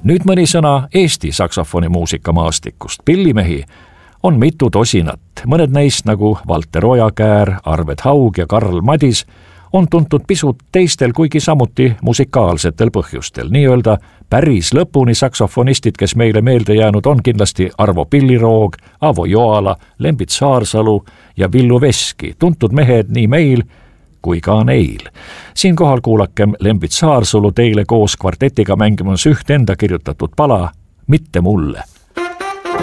Nüüd mõni sõna Eesti saksofonimuusika maastikust. Pillimehi on mitu tosinat, mõned neist nagu Valter Ojakäär, Arvet Haug ja Karl Madis on tuntud pisut teistel, kuigi samuti musikaalsetel põhjustel. Nii-öelda päris lõpuni saksofonistid, kes meile meelde jäänud on kindlasti Arvo Pilliroog, Avo Joala, Lembit Saarsalu ja Villu Veski, tuntud mehed nii meil kui ka neil. Siinkohal kuulakem Lembit Saarsalu teile koos kvartetiga mängimas üht enda kirjutatud pala Mitte mulle.